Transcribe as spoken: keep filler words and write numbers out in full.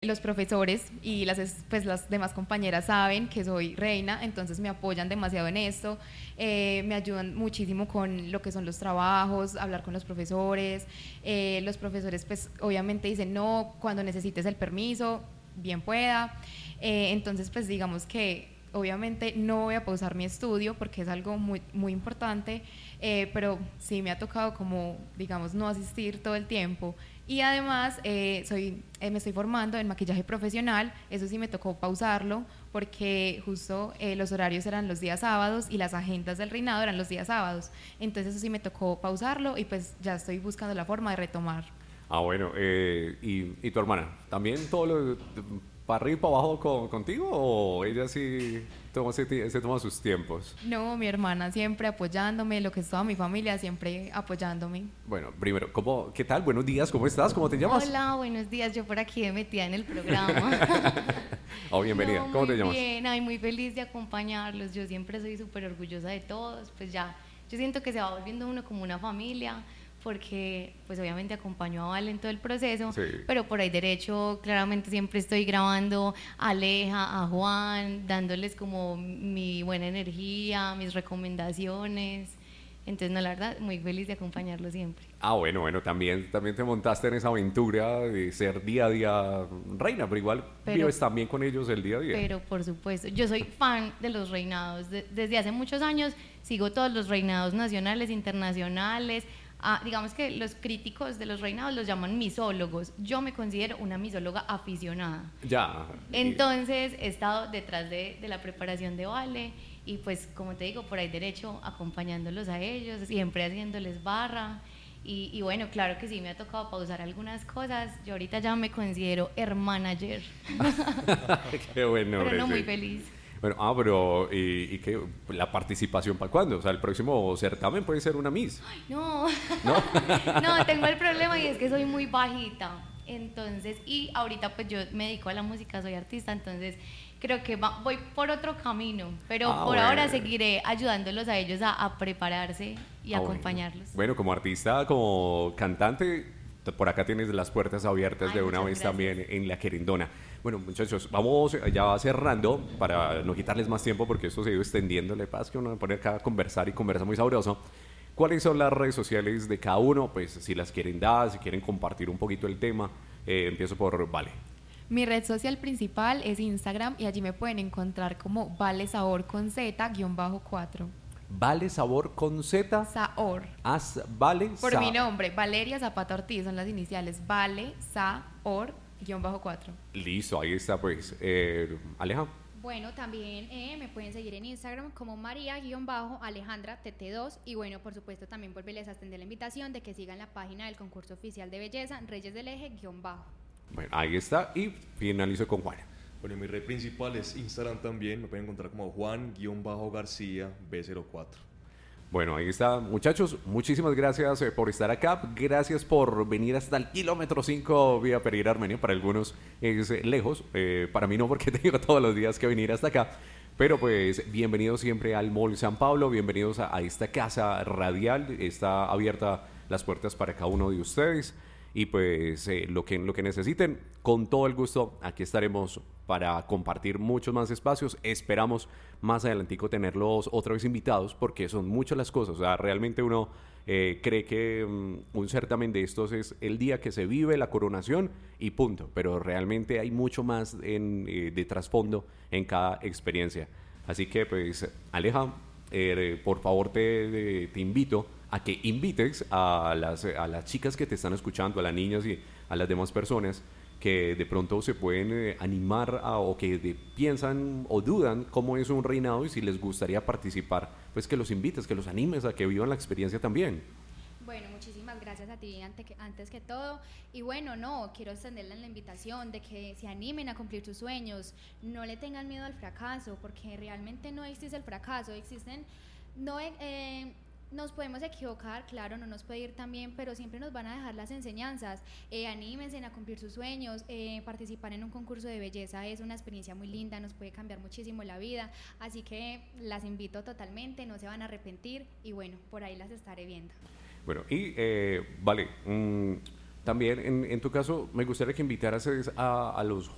los profesores y las, pues, las demás compañeras saben que soy reina, entonces me apoyan demasiado en esto, eh, me ayudan muchísimo con lo que son los trabajos, hablar con los profesores, eh, los profesores pues obviamente dicen no, cuando necesites el permiso, bien pueda, eh, entonces pues digamos que obviamente no voy a pausar mi estudio porque es algo muy, muy importante, eh, pero sí me ha tocado como, digamos, no asistir todo el tiempo. Y además eh, soy, eh, me estoy formando en maquillaje profesional, eso sí me tocó pausarlo porque justo eh, los horarios eran los días sábados y las agendas del reinado eran los días sábados. Entonces eso sí me tocó pausarlo y pues ya estoy buscando la forma de retomar. Ah, bueno, eh, ¿y, ¿y tu hermana? ¿También todo lo para arriba y para abajo con, contigo o ella sí toma, se, se toma sus tiempos? No, mi hermana siempre apoyándome, lo que es toda mi familia siempre apoyándome. Bueno, primero, ¿cómo, ¿qué tal? Buenos días, ¿cómo estás? ¿Cómo te llamas? Hola, buenos días, yo por aquí metida en el programa. Oh, bienvenida, No, ¿cómo te muy llamas? Bien, ay, muy feliz de acompañarlos, yo siempre soy súper orgullosa de todos, pues ya, yo siento que se va volviendo uno como una familia, porque pues obviamente acompañó a Vale en todo el proceso, Sí. pero por ahí derecho claramente siempre estoy grabando a Aleja, a Juan, dándoles como mi buena energía, mis recomendaciones, entonces no, la verdad, muy feliz de acompañarlo siempre. Ah, bueno, bueno, también, también te montaste en esa aventura de ser día a día reina, pero igual Pero- vives también con ellos el día a día. Pero por supuesto, yo soy fan de los reinados, de- desde hace muchos años sigo todos los reinados nacionales, internacionales. Ah, digamos que los críticos de los reinados los llaman misólogos. Yo me considero una misóloga aficionada. Ya. Entonces he estado detrás de, de la preparación de Vale y pues como te digo, por ahí derecho acompañándolos a ellos, siempre haciéndoles barra. Y, y bueno, claro que sí me ha tocado pausar algunas cosas. Yo ahorita ya me considero hermanager, Qué bueno. pero no sí. muy feliz. Bueno, ah, pero ¿y, y qué? ¿La participación para cuándo? O sea, el próximo certamen puede ser una Miss. No, ¿No? no, tengo el problema y es que soy muy bajita. Entonces, y ahorita pues yo me dedico a la música, soy artista, entonces creo que va- voy por otro camino, pero Ah, por bueno. ahora seguiré ayudándolos a ellos a, a prepararse y Ah, acompañarlos. Bueno. Bueno, como artista, como cantante, t- por acá tienes las puertas abiertas Ay, de una muchas vez gracias. también en La Querendona. Bueno, muchachos, vamos ya cerrando para no quitarles más tiempo porque esto se ha ido extendiendo. Le pasa que uno se pone acá a conversar y conversa muy sabroso. ¿Cuáles son las redes sociales de cada uno? Pues si las quieren dar, si quieren compartir un poquito el tema. Eh, empiezo por Vale. Mi red social principal es Instagram y allí me pueden encontrar como Vale Sabor con Z guión bajo cuatro. Vale Sabor con Z. Saor. As, vale Por Sa- mi nombre, Valeria Zapata Ortiz, son las iniciales. Vale Saor guión bajo cuatro. Listo, ahí está pues. Eh, Aleja. Bueno, también eh, me pueden seguir en Instagram como María-Alejandra T T dos y bueno, por supuesto también volverles a extender la invitación de que sigan la página del concurso oficial de belleza Reyes del Eje-Bajo. Bueno, ahí está y finalizo con Juan. Bueno, mi red principal es Instagram también, me pueden encontrar como Juan-García B cero cuatro. Bueno, ahí está, muchachos. Muchísimas gracias eh, por estar acá. Gracias por venir hasta el kilómetro cinco vía Pereira Armenia. Para algunos es eh, lejos. Eh, para mí no, porque tengo todos los días que venir hasta acá. Pero pues, bienvenidos siempre al Mall San Pablo. Bienvenidos a, a esta casa radial. Está abierta las puertas para cada uno de ustedes. Y pues, eh, lo que, lo que necesiten, con todo el gusto, aquí estaremos para compartir muchos más espacios. Esperamos más adelantico tenerlos otra vez invitados porque son muchas las cosas. O sea, realmente uno eh, cree que um, un certamen de estos es el día que se vive la coronación y punto. Pero realmente hay mucho más en, eh, de trasfondo en cada experiencia. Así que pues, Aleja, eh, por favor te, te invito a que invites a las, a las chicas que te están escuchando, a las niñas y a las demás personas que de pronto se pueden eh, animar a, o que de- piensan o dudan cómo es un reinado y si les gustaría participar, pues que los invites, que los animes a que vivan la experiencia también. Bueno, muchísimas gracias a ti ante que- antes que todo. Y bueno, no, quiero extenderles la invitación de que se animen a cumplir sus sueños, no le tengan miedo al fracaso, porque realmente no existe el fracaso, existen, no, eh, nos podemos equivocar, claro, no nos puede ir tan bien, pero siempre nos van a dejar las enseñanzas. Eh, anímense a cumplir sus sueños, eh, participar en un concurso de belleza es una experiencia muy linda, nos puede cambiar muchísimo la vida, así que las invito totalmente, no se van a arrepentir y bueno, por ahí las estaré viendo. Bueno, y eh, vale, mm, también en, en tu caso me gustaría que invitaras es a, a los